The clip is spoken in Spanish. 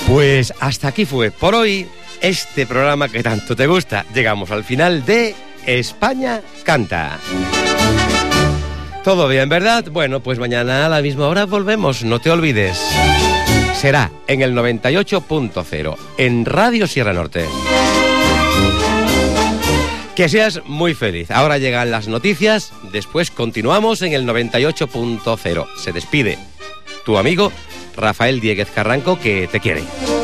Pues hasta aquí fue por hoy este programa que tanto te gusta. Llegamos al final de España Canta. ¿Todo bien, verdad? Bueno, pues mañana a la misma hora volvemos, no te olvides. Será en el 98.0, en Radio Sierra Norte. Que seas muy feliz. Ahora llegan las noticias, después continuamos en el 98.0. Se despide tu amigo Rafael Dieguez Carranco, que te quiere.